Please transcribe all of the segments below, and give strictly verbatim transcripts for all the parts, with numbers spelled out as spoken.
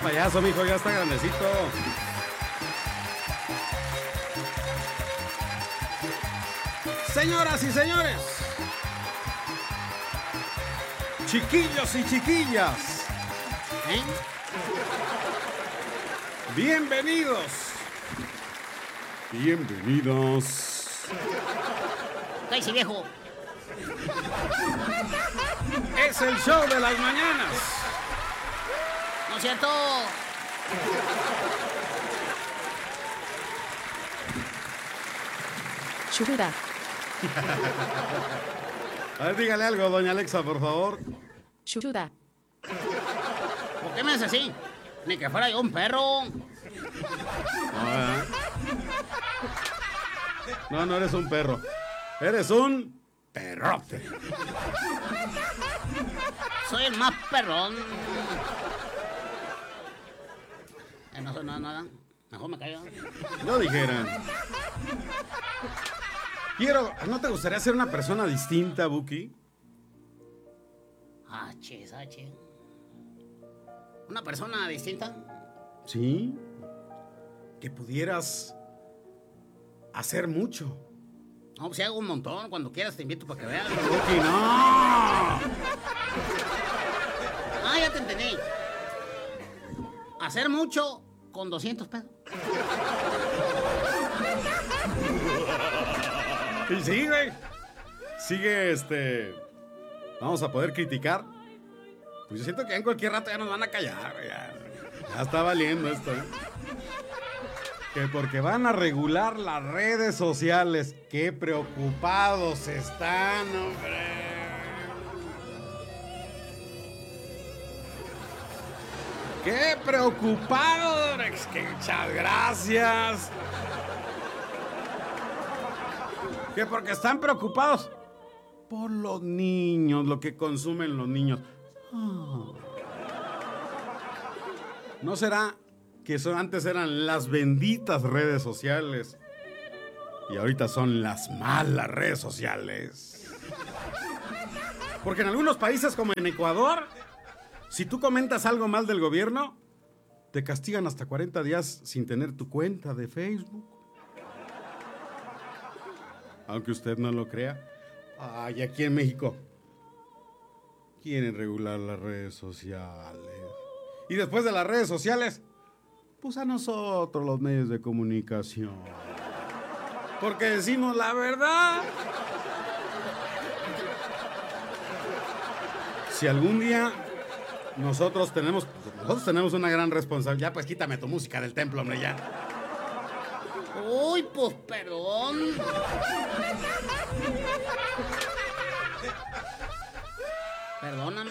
payaso, mijo, ya está grandecito. Señoras y señores, chiquillos y chiquillas, ¿eh? Bienvenidos. Bienvenidos. Cállese, viejo. Es el show de las mañanas. ¿No es cierto? Chuda. A ver, dígale algo, doña Alexa, por favor. Chuda. ¿Por qué me haces así? Ni que fuera yo un perro. No, no, no eres un perro. Eres un perrote. Soy el más perrón. Eh, no soy nada, nada. Mejor me callo. No dijeran. Quiero, ¿no te gustaría ser una persona distinta, Buki? Ah, chis, ah, chis. ¿Una persona distinta? Sí. Que pudieras hacer mucho. No, pues si hago un montón. Cuando quieras te invito para que veas. Buki, no. Ah, ya te entendí. Hacer mucho con doscientos pesos. Y sí, güey. Sigue, este... Vamos a poder criticar. Pues yo siento que en cualquier rato ya nos van a callar, güey. Ya, ya está valiendo esto, ¿eh? Que porque van a regular las redes sociales. Qué preocupados están, hombre. Qué preocupados. Es que muchas gracias. Que porque están preocupados por los niños, lo que consumen los niños. Oh. ¿No será que son, antes eran las benditas redes sociales y ahorita son las malas redes sociales? Porque en algunos países como en Ecuador, si tú comentas algo mal del gobierno, te castigan hasta cuarenta días sin tener tu cuenta de Facebook. Aunque usted no lo crea. Ay, aquí en México quieren regular las redes sociales. Y después de las redes sociales, pues a nosotros los medios de comunicación. Porque decimos la verdad. Si algún día nosotros tenemos, nosotros tenemos una gran responsabilidad, pues quítame tu música del templo, hombre, ya. Uy, pues perdón. Perdóname.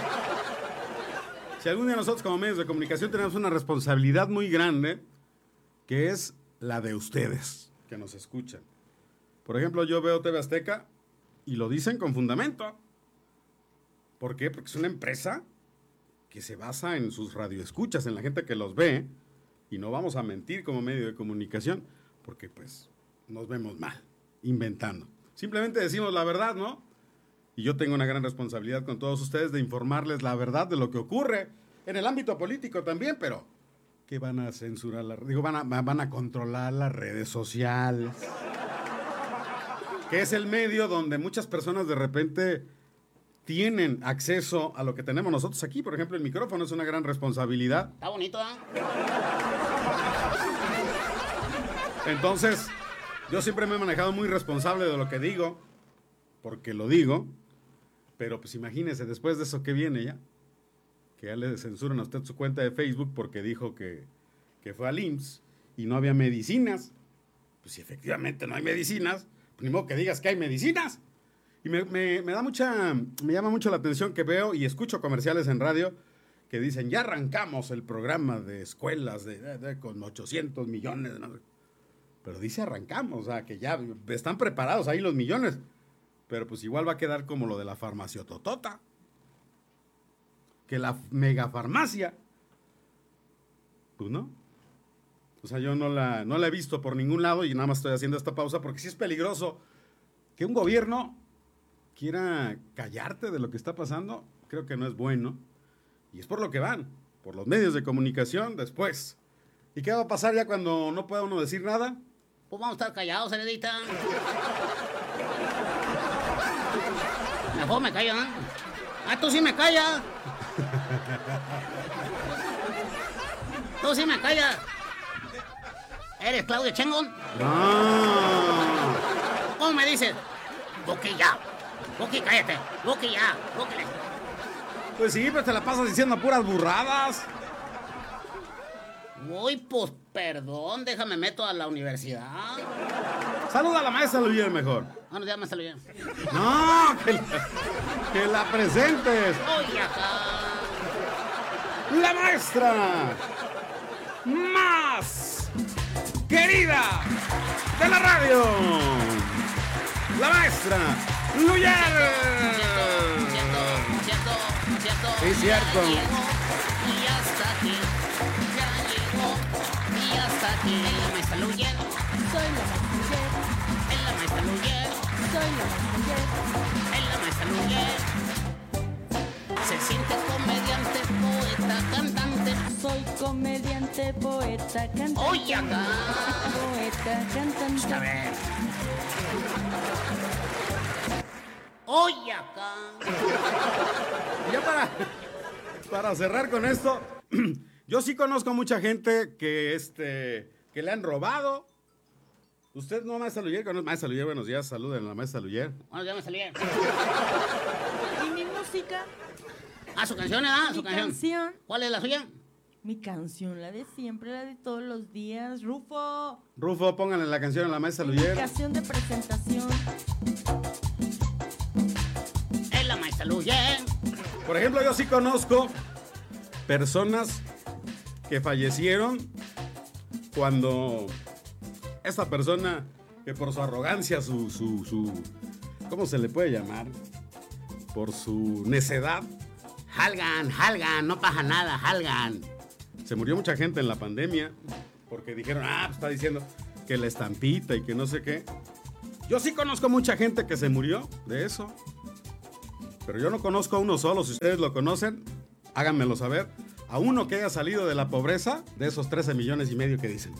Si algún día nosotros como medios de comunicación tenemos una responsabilidad muy grande, que es la de ustedes, que nos escuchan. Por ejemplo, yo veo T V Azteca y lo dicen con fundamento. ¿Por qué? Porque es una empresa que se basa en sus radioescuchas, en la gente que los ve, y no vamos a mentir como medio de comunicación, porque pues nos vemos mal, inventando. Simplemente decimos la verdad, ¿no? Y yo tengo una gran responsabilidad con todos ustedes de informarles la verdad de lo que ocurre en el ámbito político también, pero que van a censurar, la, digo, van a, van a controlar las redes sociales, que es el medio donde muchas personas de repente tienen acceso a lo que tenemos nosotros aquí. Por ejemplo, el micrófono es una gran responsabilidad. Está bonito, ¿eh? Entonces, yo siempre me he manejado muy responsable de lo que digo, porque lo digo, pero pues imagínese, después de eso, ¿qué viene ya? Que ya le censuran a usted su cuenta de Facebook porque dijo que, que fue al I M S S y no había medicinas. Pues si efectivamente no hay medicinas, pues ni modo que digas que hay medicinas. Y me, me, me da mucha, me llama mucho la atención que veo y escucho comerciales en radio que dicen, ya arrancamos el programa de escuelas de, de, de, con ochocientos millones, ¿no? Pero dice arrancamos, o sea, que ya están preparados ahí los millones. Pero pues igual va a quedar como lo de la farmaciototota. Que la megafarmacia. Pues no. O sea, yo no la, no la he visto por ningún lado y nada más estoy haciendo esta pausa porque sí es peligroso que un gobierno quiera callarte de lo que está pasando. Creo que no es bueno. Y es por lo que van. por los medios de comunicación después. ¿Y qué va a pasar ya cuando no pueda uno decir nada? Pues vamos a estar callados, Heredita. Mejor me callo, ¿no? Ah, tú sí me callas. Tú sí me callas. ¿Eres Claudio Chengón? No. ¿Cómo me dices? Buki ya. Buki, cállate. Buki ya. Buki. Pues sí, pero te la pasas diciendo puras burradas. Uy, pues perdón, déjame meto a la universidad. Saluda a la maestra Luyer mejor. Bueno, ya me salió bien. No, que la, que la presentes. Oye, acá. La maestra más querida de la radio. La maestra Luyer. Cierto, cierto, cierto. Sí, cierto. Ya llegó, y hasta aquí. Ya llegó, y hasta aquí. En la maestra Luyer. Soy la maestra En la maestra Luyer. Soy la maestra En la maestra Luyer. Se siente comediante, poeta, cantante. Soy comediante, poeta, cantante. Oye, acá. Poeta, cantante. A ver. Oye, acá. Y ya para, para cerrar con esto, yo sí conozco mucha gente que, este, que le han robado. Usted no, maestra Luyer, conoce maestra Luyer, buenos días, saluden a la maestra Luyer. Bueno, ya me salí. ¿Y mi música? Ah, su canción, ¿eh? Ah, su Mi canción. canción. ¿Cuál es la suya? Mi canción, la de siempre, la de todos los días. Rufo. Rufo, pónganle la canción a la maestra Mi Luyer. canción de presentación. Es la maestra Luyer. Por ejemplo, yo sí conozco personas que fallecieron cuando esta persona, que por su arrogancia, su, su, su, ¿cómo se le puede llamar? Por su necedad, Halgan, Halgan, no pasa nada, Halgan. se murió mucha gente en la pandemia porque dijeron, ah, pues está diciendo que la estampita y que no sé qué. Yo sí conozco mucha gente que se murió de eso, pero yo no conozco a uno solo. Si ustedes lo conocen, háganmelo saber. A uno que haya salido de la pobreza, de esos trece millones y medio que dicen.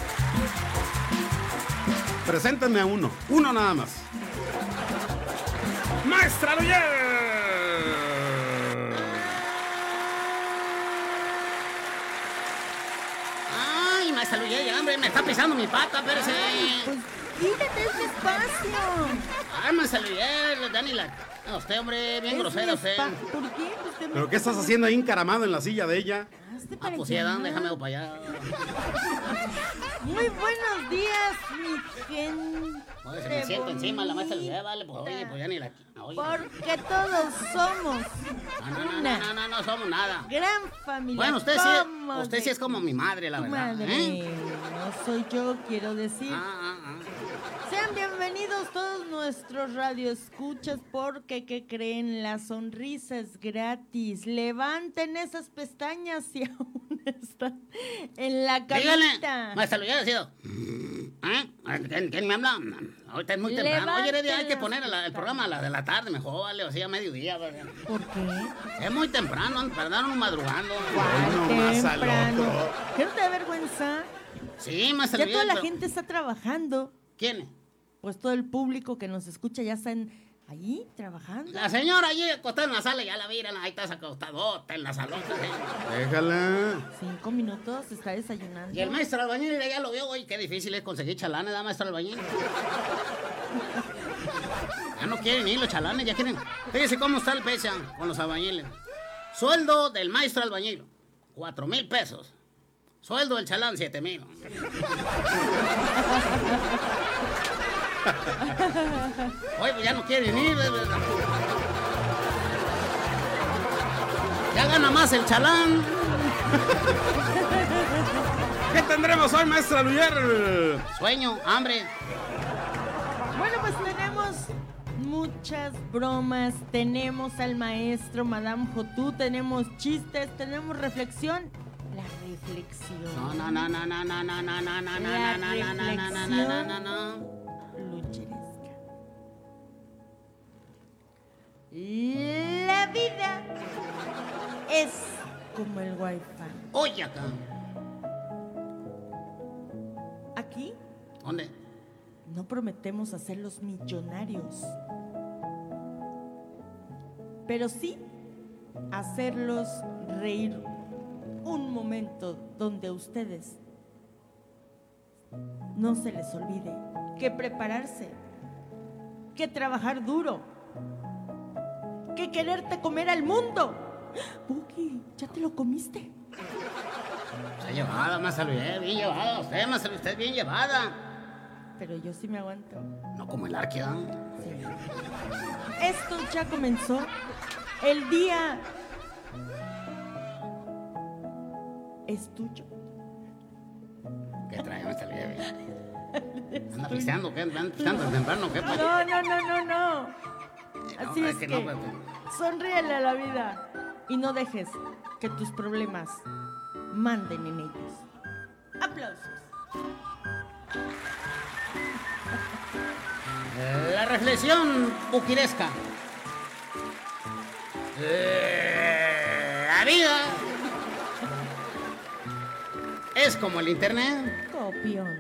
Preséntenme a uno, uno nada más. ¡Maestra Luyer! Ay, maestra Luyer, ya, hombre, me está pisando mi pata, espérese. Pues quítate este espacio. Ay, maestra Luyer, Dani, la... No, usted, hombre, bien Es grosera, mi usted. espa- ¿Por qué? Pues te ¿Pero qué estás haciendo ahí encaramado en la silla de ella? Hazte Ah, para pues sí, allá. Dan, déjame ir para allá. Muy buenos días, mi gente. Oye, se me siento encima la maestra Luyer, vale, pues oye, pues ya ni la... Oye. Porque todos somos No, no, no, una no, no, no, somos nada. gran familia. Bueno, usted sí, como usted sí de es como mi madre, la tu verdad. madre. ¿Eh? No soy yo, quiero decir. Ah, ah, ah. Sean bienvenidos todos nuestros radioescuchas porque, ¿qué creen? La sonrisa es gratis. Levanten esas pestañas si aún están en la Dígale, camita. maestra Luyer, ha sido. ¿Eh? ¿Quién, quién me habla? Ahorita es muy temprano. Oye, Heredia, hay que poner el, el programa a la de la tarde mejor, vale, o sea, a mediodía, vale. ¿Por qué? Es muy temprano, para darnos madrugando. Hoy nomás al Temprano. otro. ¿Qué no te da vergüenza? Sí, maestra Ya Luyer, toda la pero- gente está trabajando. ¿Quién? Pues todo el público que nos escucha ya están ahí trabajando. La señora allí acostada en la sala, ya la miran, ahí estás acostadota en la salota. ¿eh? Déjala. Cinco minutos, está desayunando. Y el maestro albañil ya lo vio, oye, qué difícil es conseguir chalanes, ¿da, maestro albañil? Ya no quieren ir los chalanes, ya quieren. Fíjese cómo está el peso con los albañiles. Sueldo del maestro albañil, cuatro mil pesos. Sueldo del chalán, siete mil. Oye, pues ya no quieren ir. Ya gana más el chalán. ¿Qué tendremos hoy, maestra Luyer? Sueño, hambre. Bueno, pues tenemos muchas bromas, tenemos al maestro Madame Jotú, tenemos chistes, tenemos reflexión. La reflexión. No, no, no, no, no, no, no, no, no, no, no, La no, no, no, no, no, no, no, no, no. Lucheresca. La vida es como el wifi. Oye, acá. Aquí ¿Dónde? no prometemos hacerlos millonarios, pero sí hacerlos reír un momento donde a ustedes no se les olvide que prepararse, que trabajar duro, que quererte comer al mundo. Buki, ¿ya te lo comiste? Está llevada, más saludé, bien llevada. Usted, más saludé, usted bien llevada. Pero yo sí me aguanto. No como el arqueo. Sí. Esto ya comenzó el día. ¿Es tuyo? ¿Qué trae, más saludé? ¿Anda pisteando? ¿Qué? ¿Anda pisteando temprano? ¿Qué? Pues? No, no, no, no, no. Así No, es es que, que no, pues, sonríele a la vida y no dejes que tus problemas manden en ellos. Aplausos. La reflexión buquiresca. La vida es como el internet. Copión.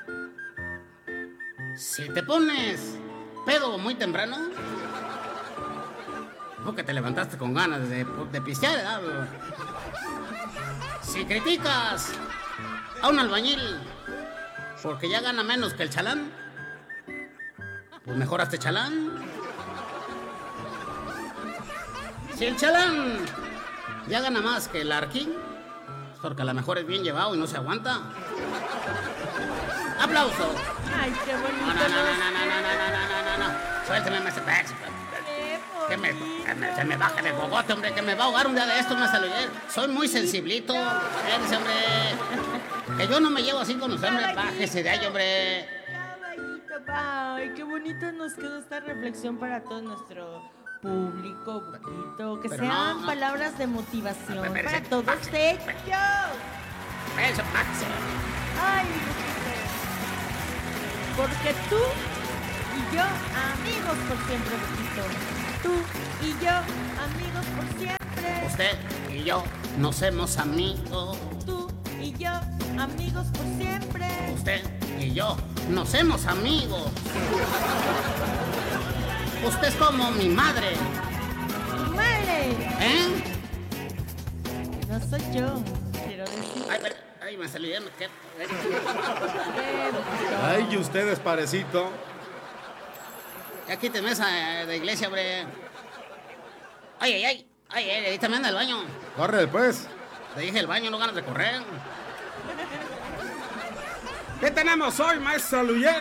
Si te pones pedo muy temprano, no que te levantaste con ganas de, de pistear, ¿verdad? Si criticas a un albañil porque ya gana menos que el chalán, pues mejor hazte chalán. Si el chalán ya gana más que el arquín, es porque a lo mejor es bien llevado y no se aguanta. ¡Aplauso! Ay, qué bonito. No, no, no, no, no, no, no, no, no, no, no. Suélteme, me pex. Que me, que me, se me baje de gogote, hombre, que me va a ahogar un día de esto, me salió. Soy muy sensiblito. Espérese, hombre. Que yo no me llevo así con usted, hombre. Bájese de ahí, hombre. Caballito, ay, qué bonito nos quedó esta reflexión para todo nuestro público, Buquito. Que Pero sean no, no. palabras de motivación Espérese, para todos bájese, ellos. Eso, bájese. Ay, Buquito. Porque tú y yo, amigos por siempre, Buquito. Tú y yo, amigos por siempre. Usted y yo nos hemos amigos. Tú y yo, amigos por siempre. Usted y yo nos hemos amigos. Usted es como mi madre. ¡Madre! ¿Eh? No soy yo, quiero decir. Ay, pero, ay, me salí de... ¿Qué? Eh, Buquito. Ay, y ustedes, parecito. Ya quíteme esa de iglesia, hombre. Ay, ay, ay. Ay, ay, ahí también anda el baño. Corre después. Te dije el baño, no ganas de correr. ¿Qué tenemos hoy, maestro Luyer?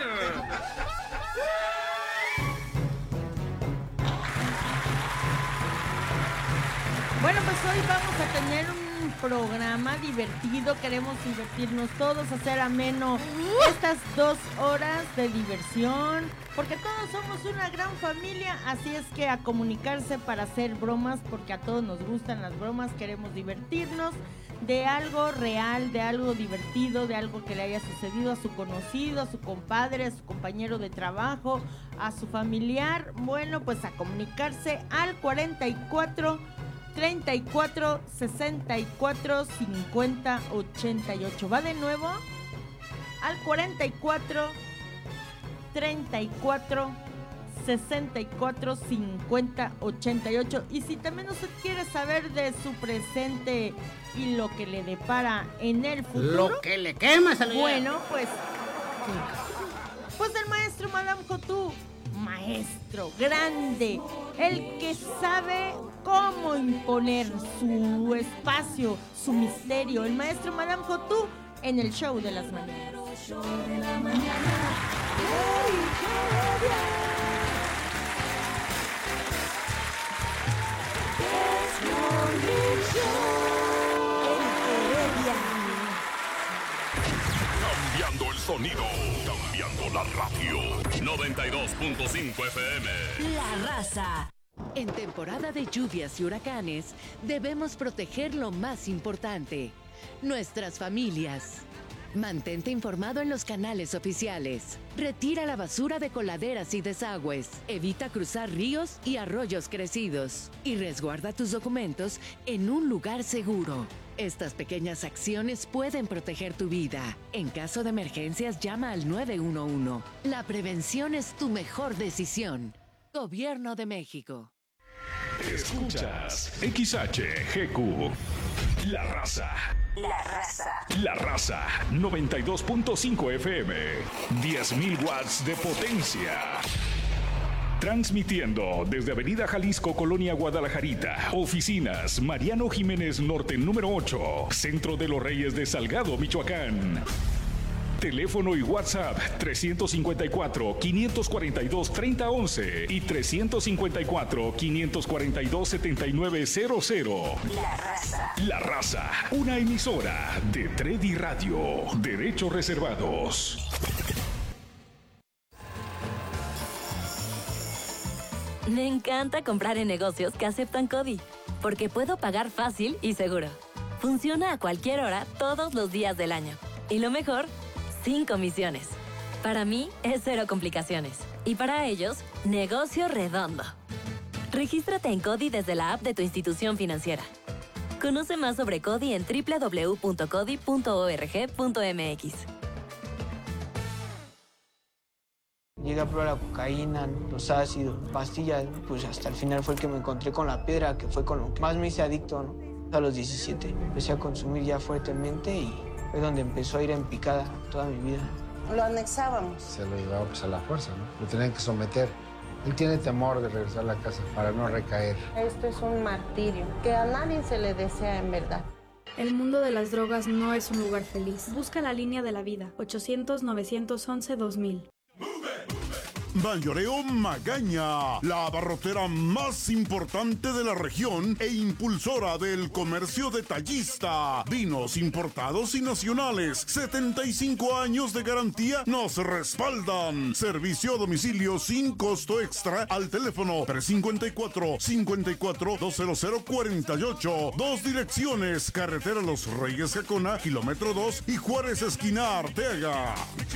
Bueno, pues hoy vamos a tener un programa divertido. Queremos divertirnos todos, hacer ameno estas dos horas de diversión, porque todos somos una gran familia, así es que a comunicarse para hacer bromas, porque a todos nos gustan las bromas, queremos divertirnos de algo real, de algo divertido, de algo que le haya sucedido a su conocido, a su compadre, a su compañero de trabajo, a su familiar. Bueno, pues a comunicarse al cuarenta y cuatro treinta y cuatro sesenta y cuatro cincuenta ochenta y ocho. Va de nuevo al cuarenta y cuatro treinta y cuatro sesenta y cuatro cincuenta ochenta y ocho. Y si también usted quiere saber de su presente y lo que le depara en el futuro, Lo que le quema, salud. bueno, pues pues el maestro Madame Cotú, maestro grande, el que sabe cómo imponer su espacio, su misterio, el maestro Madame Cotú en el show de las mañanas. Cambiando el sonido, cambiando la radio. noventa y dos punto cinco F M. La raza. En temporada de lluvias y huracanes, debemos proteger lo más importante, nuestras familias. Mantente informado en los canales oficiales. Retira la basura de coladeras y desagües. Evita cruzar ríos y arroyos crecidos. Y resguarda tus documentos en un lugar seguro. Estas pequeñas acciones pueden proteger tu vida. En caso de emergencias, llama al nueve uno uno. La prevención es tu mejor decisión. Gobierno de México. Escuchas X H G Q. La Raza. La Raza. La Raza. noventa y dos punto cinco F M. diez mil watts de potencia. Transmitiendo desde Avenida Jalisco, Colonia Guadalajarita. Oficinas Mariano Jiménez Norte número ocho. Centro de los Reyes de Salgado, Michoacán. Teléfono y WhatsApp trescientos cincuenta y cuatro, quinientos cuarenta y dos, treinta once y trescientos cincuenta y cuatro, quinientos cuarenta y dos, setenta y nueve cero cero. La Raza. La Raza, una emisora de Tredi Radio. Derechos reservados. Me encanta comprar en negocios que aceptan CODI, porque puedo pagar fácil y seguro. Funciona a cualquier hora, todos los días del año. Y lo mejor, sin comisiones. Para mí es cero complicaciones. Y para ellos, negocio redondo. Regístrate en CODI desde la app de tu institución financiera. Conoce más sobre CODI en doble u doble u doble u punto codi punto org punto m x. Llegué a probar la cocaína, los ácidos, pastillas, pues hasta el final fue el que me encontré con la piedra, que fue con lo que más me hice adicto, ¿no? A los diecisiete empecé a consumir ya fuertemente y fue donde empezó a ir en picada toda mi vida. Lo anexábamos. Se lo llevaba pues a la fuerza, ¿no? Lo tenían que someter. Él tiene temor de regresar a la casa para no recaer. Esto es un martirio que a nadie se le desea en verdad. El mundo de las drogas no es un lugar feliz. Busca la línea de la vida. ochocientos, novecientos once, dos mil. Mayoreo Magaña, la abarrotera más importante de la región e impulsora del comercio detallista. Vinos importados y nacionales, setenta y cinco años de garantía nos respaldan. Servicio a domicilio sin costo extra al teléfono tres cinco cuatro, cinco cuatro, dos cero cero cuatro ocho. Dos direcciones, carretera Los Reyes Jacona, kilómetro dos y Juárez esquina Arteaga.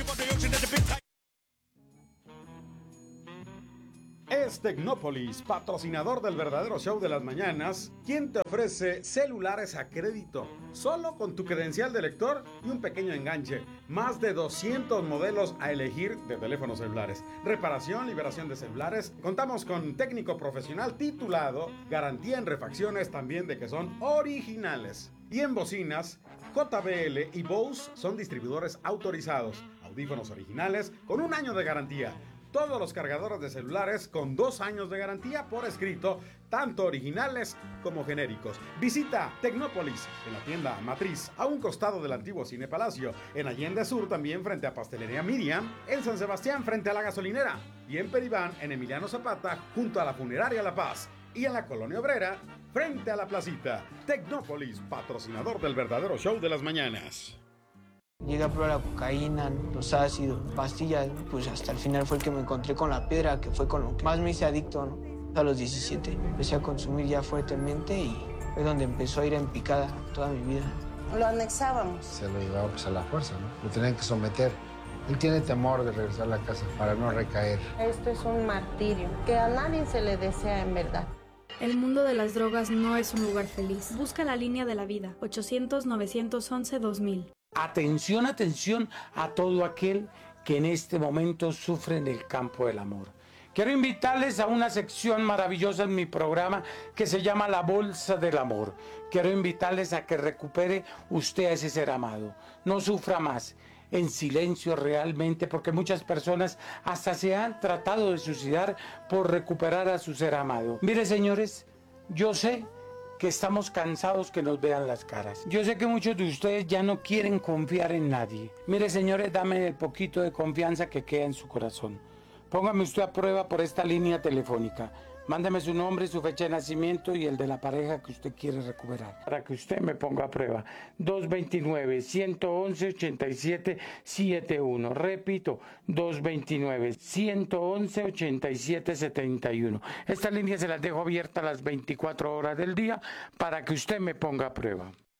Es Tecnópolis, patrocinador del verdadero show de las mañanas, quien te ofrece celulares a crédito, solo con tu credencial de lector y un pequeño enganche. Más de doscientos modelos a elegir de teléfonos celulares. Reparación, liberación de celulares. Contamos con técnico profesional titulado, garantía en refacciones también de que son originales. Y en bocinas, J B L y Bose son distribuidores autorizados. Audífonos originales con un año de garantía. Todos los cargadores de celulares con dos años de garantía por escrito, tanto originales como genéricos. Visita Tecnópolis en la tienda Matriz, a un costado del antiguo Cine Palacio, en Allende Sur también frente a Pastelería Miriam, en San Sebastián frente a la gasolinera y en Peribán en Emiliano Zapata junto a la Funeraria La Paz y en la Colonia Obrera frente a la Placita. Tecnópolis, patrocinador del verdadero show de las mañanas. Llegué a probar la cocaína, los ácidos, pastillas, pues hasta el final fue el que me encontré con la piedra, que fue con lo que más me hice adicto, ¿no? A los diecisiete empecé a consumir ya fuertemente y fue donde empezó a ir en picada toda mi vida. Lo anexábamos. Se lo llevaba pues a la fuerza, ¿no? Lo tenían que someter. Él tiene temor de regresar a la casa para no recaer. Esto es un martirio que a nadie se le desea en verdad. El mundo de las drogas no es un lugar feliz. Busca la línea de la vida. ochocientos, novecientos once, dos mil. Atención, atención a todo aquel que en este momento sufre en el campo del amor. Quiero invitarles a una sección maravillosa en mi programa que se llama La Bolsa del Amor. Quiero invitarles a que recupere usted a ese ser amado. No sufra más, en silencio realmente, porque muchas personas hasta se han tratado de suicidar por recuperar a su ser amado. Mire, señores, yo sé que estamos cansados que nos vean las caras. Yo sé que muchos de ustedes ya no quieren confiar en nadie. Mire, señores, dame el poquito de confianza que queda en su corazón. Póngame usted a prueba por esta línea telefónica. Mándeme su nombre, su fecha de nacimiento y el de la pareja que usted quiere recuperar, para que usted me ponga a prueba. dos dos nueve, uno uno uno, ocho siete siete uno. Repito, dos dos nueve, uno uno uno, ocho siete siete uno. Esta línea se las dejo abierta las veinticuatro horas del día para que usted me ponga a prueba.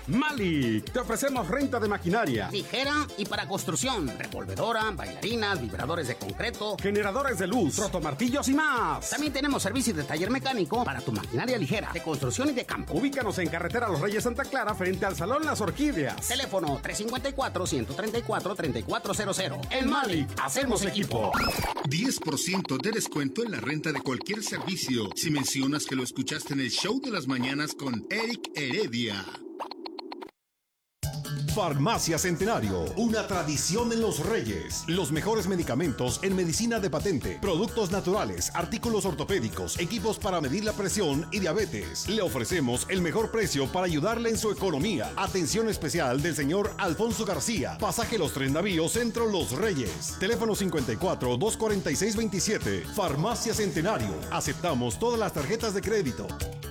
Malik, te ofrecemos renta de maquinaria ligera y para construcción, revolvedora, bailarinas, vibradores de concreto, generadores de luz, rotomartillos y más. También tenemos servicio de taller mecánico para tu maquinaria ligera, de construcción y de campo. Ubícanos en carretera Los Reyes Santa Clara frente al Salón Las Orquídeas. Teléfono tres cinco cuatro, uno tres cuatro, tres cuatro cero cero. En Malik, hacemos equipo. diez por ciento de descuento en la renta de cualquier servicio si mencionas que lo escuchaste en el show de las mañanas con Eric Heredia. Farmacia Centenario, una tradición en Los Reyes. Los mejores medicamentos en medicina de patente, productos naturales, artículos ortopédicos, equipos para medir la presión y diabetes. Le ofrecemos el mejor precio para ayudarle en su economía. Atención especial del señor Alfonso García, pasaje Los Tres Navíos, Centro Los Reyes. Teléfono cincuenta y cuatro, dos cuarenta y seis, veintisiete. Farmacia Centenario. Aceptamos todas las tarjetas de crédito.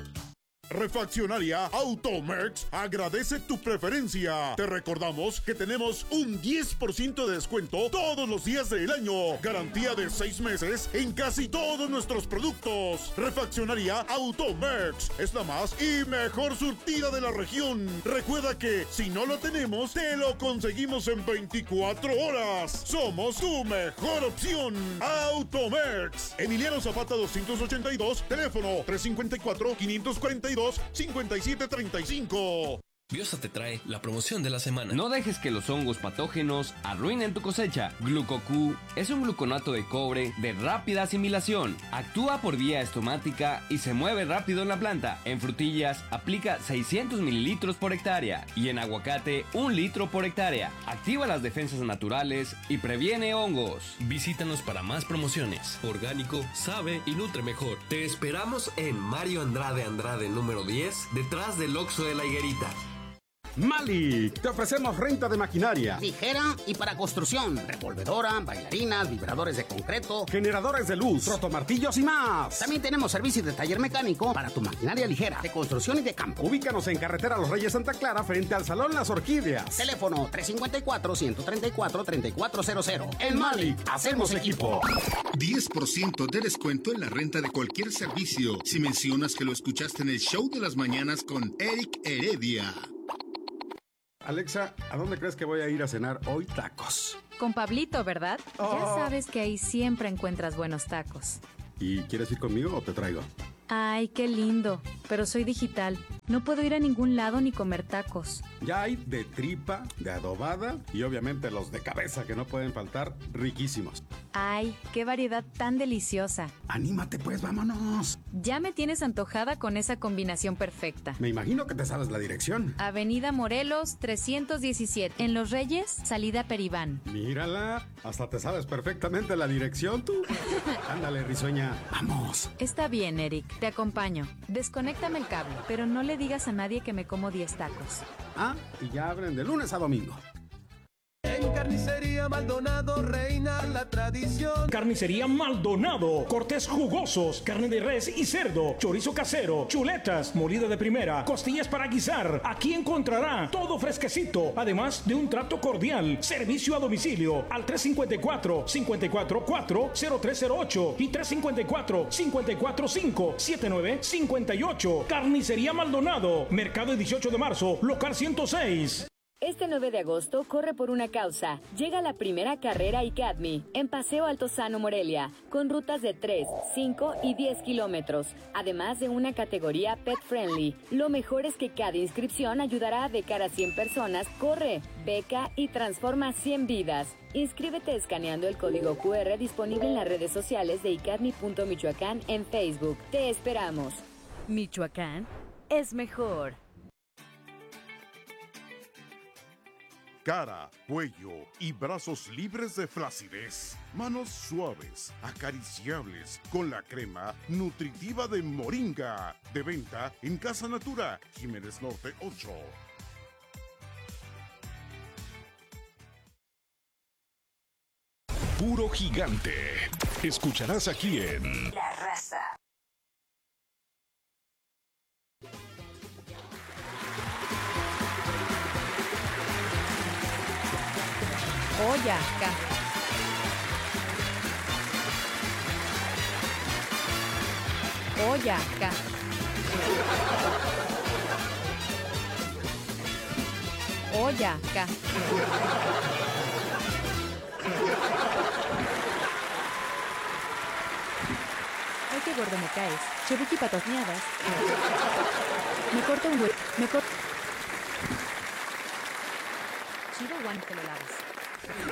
Refaccionaria Automex agradece tu preferencia. Te recordamos que tenemos un diez por ciento de descuento todos los días del año. Garantía de seis meses en casi todos nuestros productos. Refaccionaria Automex es la más y mejor surtida de la región. Recuerda que si no lo tenemos, te lo conseguimos en veinticuatro horas. Somos tu mejor opción. Automex. Emiliano Zapata doscientos ochenta y dos, teléfono tres cinco cuatro, cinco cuatro dos, cincuenta y siete treinta y cinco. Biosa te trae la promoción de la semana. No dejes que los hongos patógenos arruinen tu cosecha. GlucoQ es un gluconato de cobre de rápida asimilación. Actúa por vía estomática y se mueve rápido en la planta. En frutillas aplica seiscientos mililitros por hectárea y en aguacate un litro por hectárea. Activa las defensas naturales y previene hongos. Visítanos para más promociones. Orgánico, sabe y nutre mejor. Te esperamos en Mario Andrade Andrade número diez, detrás del Oxxo de la Higuerita. Malik, te ofrecemos renta de maquinaria ligera y para construcción, revolvedora, bailarinas, vibradores de concreto, generadores de luz, rotomartillos y más. También tenemos servicio de taller mecánico para tu maquinaria ligera, de construcción y de campo. Ubícanos en carretera Los Reyes Santa Clara frente al Salón Las Orquídeas. Teléfono tres cinco cuatro, uno tres cuatro, tres cuatro cero cero. En Malik, hacemos equipo. diez por ciento de descuento en la renta de cualquier servicio si mencionas que lo escuchaste en el show de las mañanas con Eric Heredia. Alexa, ¿a dónde crees que voy a ir a cenar hoy tacos? Con Pablito, ¿verdad? Oh. Ya sabes que ahí siempre encuentras buenos tacos. ¿Y quieres ir conmigo o te traigo? Ay, qué lindo. Pero soy digital. No puedo ir a ningún lado ni comer tacos. Ya hay de tripa, de adobada y obviamente los de cabeza que no pueden faltar, riquísimos. Ay, qué variedad tan deliciosa. Anímate pues, vámonos. Ya me tienes antojada con esa combinación perfecta. Me imagino que te sabes la dirección. Avenida Morelos trescientos diecisiete. En Los Reyes, salida Peribán. Mírala, hasta te sabes perfectamente la dirección tú. Ándale, risueña, vamos. Está bien, Eric, te acompaño. Desconéctame el cable, pero no le digas a nadie que me como diez tacos. Ah, y ya abren de lunes a domingo. En Carnicería Maldonado reina la tradición. Carnicería Maldonado, cortes jugosos, carne de res y cerdo, chorizo casero, chuletas, molida de primera, costillas para guisar. Aquí encontrará todo fresquecito, además de un trato cordial. Servicio a domicilio al tres cinco cuatro, cinco cuatro cuatro, cero tres cero ocho y tres cinco cuatro, cinco cuatro cinco, siete nueve cinco ocho. Carnicería Maldonado, Mercado dieciocho de marzo, local ciento seis. Este nueve de agosto corre por una causa. Llega la primera carrera ICADMI en Paseo Altozano Morelia, con rutas de tres, cinco y diez kilómetros, además de una categoría pet friendly. Lo mejor es que cada inscripción ayudará a becar a cien personas. Corre, beca y transforma cien vidas. Inscríbete escaneando el código cu erre disponible en las redes sociales de icadmi punto michoacán en Facebook. Te esperamos. Michoacán es mejor. Cara, cuello y brazos libres de flacidez. Manos suaves, acariciables, con la crema nutritiva de Moringa. De venta en Casa Natura, Jiménez Norte ocho. Puro gigante. Escucharás aquí en La Raza. Oaxaca. Oaxaca. olla, K. Ay, qué gordo me caes. Chubuki patojneadas. Me corto un huevo. Me corto. Chido guante lo lavas.